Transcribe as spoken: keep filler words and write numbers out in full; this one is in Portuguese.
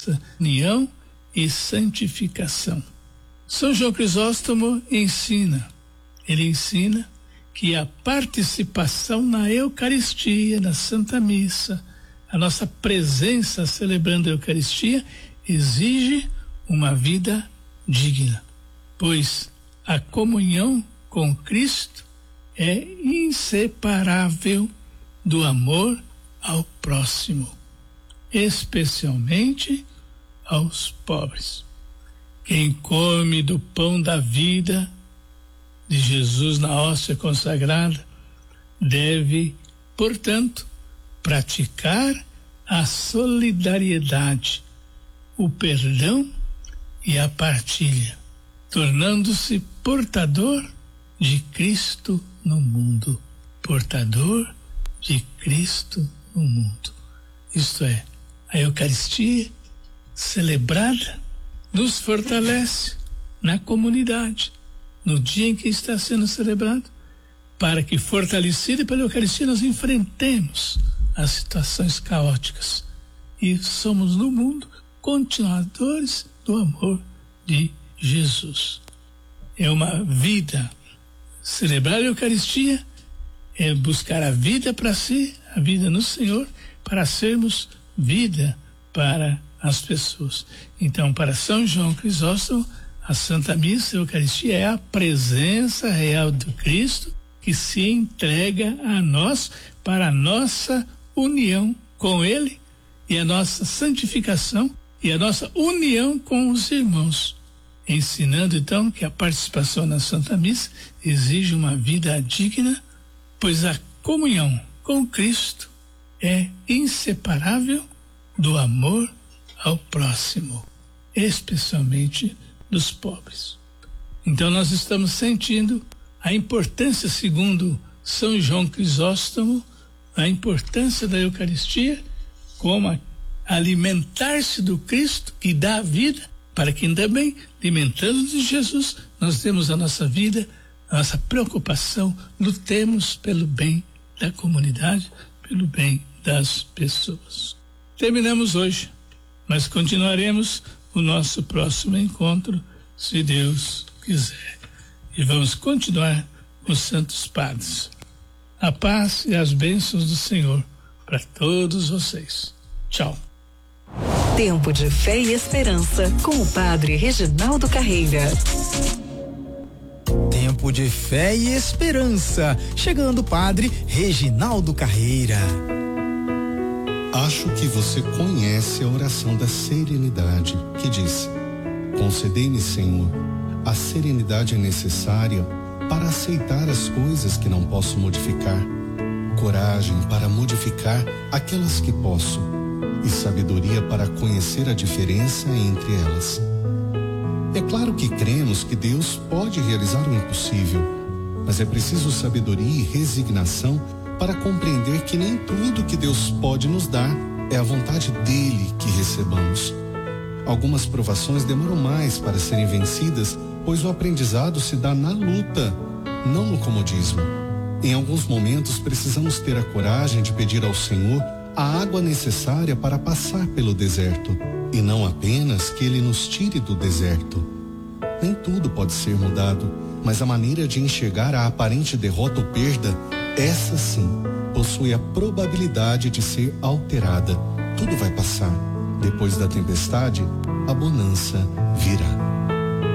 desta união e santificação. São João Crisóstomo ensina, ele ensina que a participação na Eucaristia, na Santa Missa, a nossa presença celebrando a Eucaristia exige uma vida digna, pois a comunhão com Cristo é inseparável do amor ao próximo, especialmente aos pobres. Quem come do pão da vida de Jesus na hóstia consagrada deve, portanto, praticar a solidariedade, o perdão e a partilha, tornando-se portador de Cristo no mundo. Portador de Cristo no mundo. Isto é, a Eucaristia celebrada nos fortalece na comunidade, no dia em que está sendo celebrado, para que, fortalecido pela Eucaristia, nós enfrentemos as situações caóticas e somos no mundo continuadores do amor de Jesus. É uma vida. Celebrar a Eucaristia é buscar a vida para si, a vida no Senhor, para sermos vida para as pessoas. Então, para São João Crisóstomo, a Santa Missa, a Eucaristia, é a presença real do Cristo que se entrega a nós para a nossa união com Ele e a nossa santificação e a nossa união com os irmãos. Ensinando, então, que a participação na Santa Missa exige uma vida digna, pois a comunhão com Cristo é inseparável do amor ao próximo, especialmente dos pobres. Então nós estamos sentindo a importância, segundo São João Crisóstomo, a importância da Eucaristia como alimentar-se do Cristo que dá a vida, para que também, alimentando de Jesus, nós temos a nossa vida, a nossa preocupação, lutemos pelo bem da comunidade, pelo bem das pessoas. Terminamos hoje, mas continuaremos o nosso próximo encontro, se Deus quiser. E vamos continuar com os Santos Padres. A paz e as bênçãos do Senhor para todos vocês. Tchau. Tempo de fé e esperança com o Padre Reginaldo Carreira. Tempo de fé e esperança. Chegando o Padre Reginaldo Carreira. Acho que você conhece a oração da serenidade, que diz: concedei-me, Senhor, a serenidade necessária para aceitar as coisas que não posso modificar, coragem para modificar aquelas que posso, e sabedoria para conhecer a diferença entre elas. É claro que cremos que Deus pode realizar o impossível, mas é preciso sabedoria e resignação para compreender que nem tudo que Deus pode nos dar é a vontade dele que recebamos. Algumas provações demoram mais para serem vencidas, pois o aprendizado se dá na luta, não no comodismo. Em alguns momentos precisamos ter a coragem de pedir ao Senhor a água necessária para passar pelo deserto, e não apenas que ele nos tire do deserto. Nem tudo pode ser mudado, mas a maneira de enxergar a aparente derrota ou perda, essa sim, possui a probabilidade de ser alterada. Tudo vai passar. Depois da tempestade, a bonança virá.